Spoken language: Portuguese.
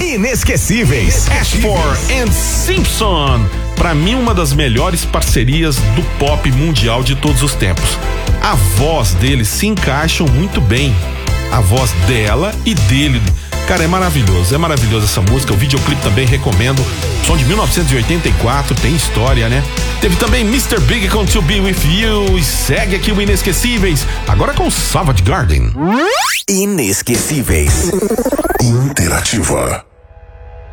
Inesquecíveis. Ashford and Simpson. Pra mim, uma das melhores parcerias do pop mundial de todos os tempos. A voz deles se encaixam muito bem. A voz dela e dele. Cara, é maravilhoso essa música. O videoclipe também recomendo. Som de 1984, tem história, né? Teve também Mr. Big com To Be With You. E segue aqui o Inesquecíveis, agora com Savage Garden. Inesquecíveis. Interativa.